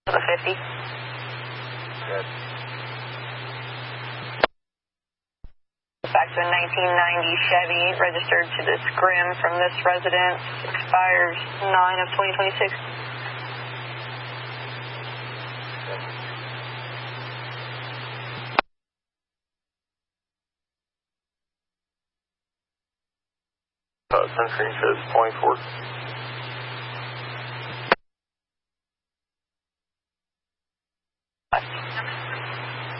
The 50. Good. Back to a 1990 Chevy registered to this Grimm from this residence. Expires 9 of 2026. Sunscreen says 24.